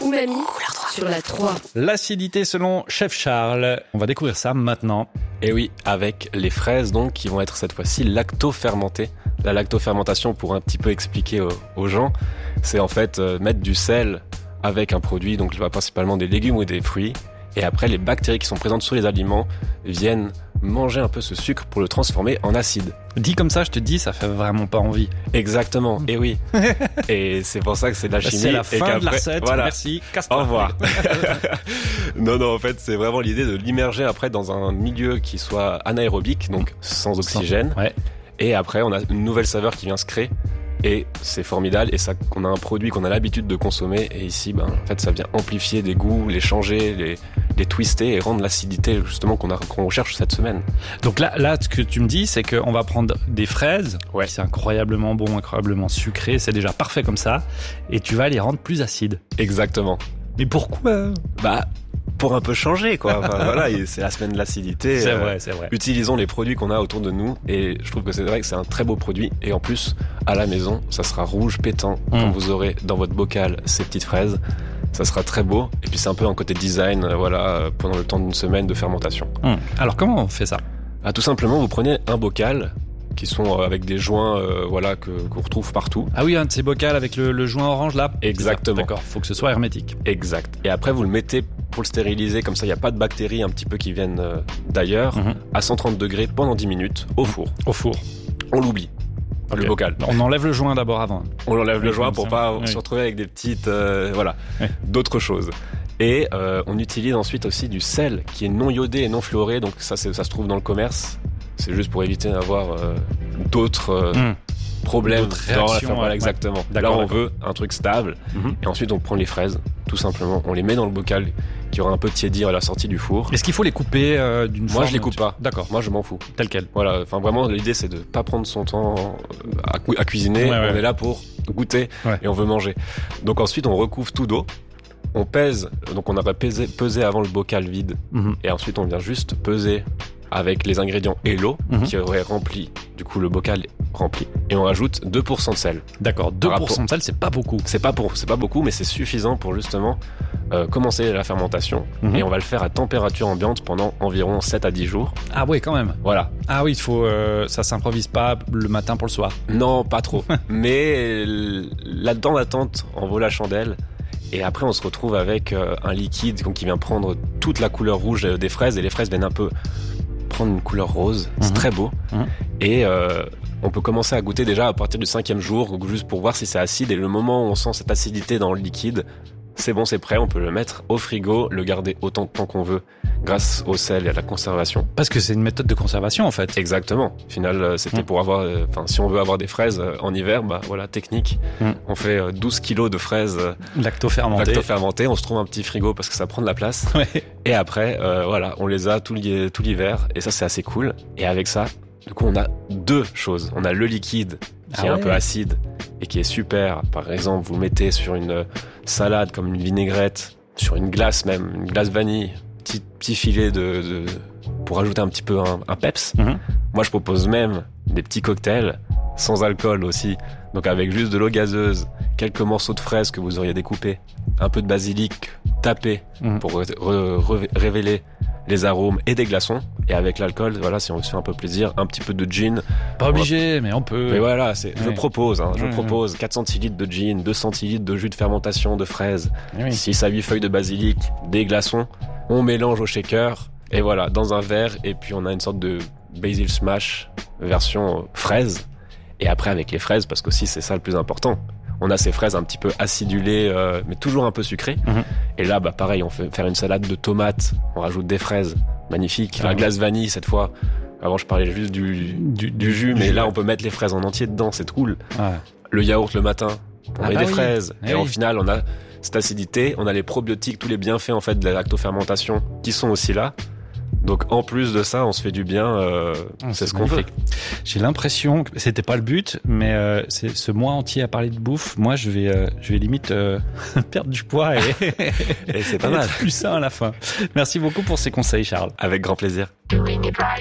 Umami sur la 3. L'acidité selon Chef Charles. On va découvrir ça maintenant. Et oui, avec les fraises donc qui vont être cette fois-ci lacto-fermentées. La lacto-fermentation, pour un petit peu expliquer aux gens, c'est en fait mettre du sel avec un produit, donc principalement des légumes ou des fruits. Et après, les bactéries qui sont présentes sur les aliments viennent manger un peu ce sucre pour le transformer en acide. Dit comme ça, je te dis, ça fait vraiment pas envie. Exactement, et oui. Et c'est pour ça que c'est de la chimie. C'est la fin et de la recette, voilà. Merci, casse-toi. Au revoir. Non, en fait, c'est vraiment l'idée de l'immerger après dans un milieu qui soit anaérobique, donc sans oxygène. Ouais. Et après, on a une nouvelle saveur qui vient se créer. Et c'est formidable. Et ça, on a un produit qu'on a l'habitude de consommer. Et ici, en fait, ça vient amplifier des goûts, les changer, les twister et rendre l'acidité, justement, qu'on recherche cette semaine. Donc là, ce que tu me dis, c'est qu'on va prendre des fraises. Ouais. C'est incroyablement bon, incroyablement sucré. C'est déjà parfait comme ça. Et tu vas les rendre plus acides. Exactement. Mais pourquoi? Pour un peu changer, quoi. Enfin, voilà, et c'est la semaine de l'acidité. C'est vrai, c'est vrai. Utilisons les produits qu'on a autour de nous. Et je trouve que c'est vrai que c'est un très beau produit. Et en plus, à la maison, ça sera rouge pétant. Quand vous aurez dans votre bocal ces petites fraises. Ça sera très beau. Et puis c'est un peu un côté design, pendant le temps d'une semaine de fermentation. Alors comment on fait ça? Tout simplement, vous prenez un bocal qui sont avec des joints qu'on retrouve partout. Ah oui, un de ces bocals avec le joint orange là. Exactement. D'accord, faut que ce soit hermétique. Exact. Et après, vous le mettez pour le stériliser, comme ça, il n'y a pas de bactéries un petit peu qui viennent d'ailleurs, à 130 degrés pendant 10 minutes au four. Au four. On l'oublie. Okay. Le bocal. On enlève le joint d'abord avant. On enlève le joint pour pas se retrouver avec des petites, d'autres choses. Et on utilise ensuite aussi du sel qui est non iodé et non fluoré, donc ça se trouve dans le commerce. C'est juste pour éviter d'avoir d'autres problèmes dans la ferme. Voilà, exactement. Là, on veut un truc stable. Et ensuite, on prend les fraises, tout simplement. On les met dans le bocal qui aura un peu tiédi à la sortie du four. Est-ce qu'il faut les couper d'une forme? Moi, je les coupe pas. D'accord. Moi, je m'en fous. Tel quel. Voilà. Enfin, vraiment, l'idée, c'est de pas prendre son temps à cuisiner. On est là pour goûter et on veut manger. Donc ensuite, on recouvre tout d'eau. On pèse. Donc, on aurait pesé avant le bocal vide. Et ensuite, on vient juste peser avec les ingrédients et l'eau qui aurait rempli, du coup le bocal rempli, et on rajoute 2% de sel. D'accord, 2% de sel, c'est pas beaucoup. C'est pas beaucoup, mais c'est suffisant pour justement commencer la fermentation, et on va le faire à température ambiante pendant environ 7 à 10 jours. Ah ouais, quand même. Voilà. Ah oui, il faut, ça s'improvise pas le matin pour le soir. Non, pas trop. Mais là-dedans, l'attente en vaut la chandelle. Et après, on se retrouve avec un liquide qui vient prendre toute la couleur rouge des fraises, et les fraises viennent un peu prendre une couleur rose. C'est très beau. Et on peut commencer à goûter déjà à partir du 5e jour, juste pour voir si c'est acide. Et le moment où on sent cette acidité dans le liquide, c'est bon, c'est prêt. On peut le mettre au frigo, le garder autant de temps qu'on veut, grâce au sel et à la conservation. Parce que c'est une méthode de conservation, en fait. Exactement. Au final, c'était pour avoir, si on veut avoir des fraises en hiver, technique. On fait 12 kilos de fraises lacto-fermentées. On se trouve un petit frigo parce que ça prend de la place. Et après, on les a tout l'hiver. Et ça, c'est assez cool. Et avec ça, du coup, on a deux choses. On a le liquide qui est un peu acide et qui est super. Par exemple, vous le mettez sur une salade comme une vinaigrette, sur une glace même, une glace vanille, petit filet pour ajouter un petit peu un peps. Moi, je propose même des petits cocktails sans alcool aussi. Donc avec juste de l'eau gazeuse, quelques morceaux de fraises que vous auriez découpés, un peu de basilic tapé pour révéler les arômes et des glaçons. Et avec l'alcool, si on se fait un peu plaisir, un petit peu de gin. Pas obligé, mais on peut. Mais voilà, je propose 4 centilitres de gin, 2 centilitres de jus de fermentation de fraises, 6 à 8 feuilles de basilic, des glaçons. On mélange au shaker, et voilà, dans un verre, et puis on a une sorte de basil smash version fraise. Et après, avec les fraises, parce qu'aussi c'est ça le plus important, on a ces fraises un petit peu acidulées, mais toujours un peu sucrées. Et là, pareil, on fait faire une salade de tomates, on rajoute des fraises, magnifique. La glace vanille cette fois. Avant, je parlais juste du jus, mais là, on peut mettre les fraises en entier dedans, c'est cool. Le yaourt le matin, on met des fraises. Et au final, on a cette acidité, on a les probiotiques, tous les bienfaits en fait de la lactofermentation qui sont aussi là. Donc en plus de ça, on se fait du bien, c'est ce qu'on fait. J'ai l'impression que c'était pas le but, mais c'est ce mois entier à parler de bouffe. Moi, je vais limite perdre du poids et c'est pas mal. Être plus sain à la fin. Merci beaucoup pour ces conseils, Charles. Avec grand plaisir.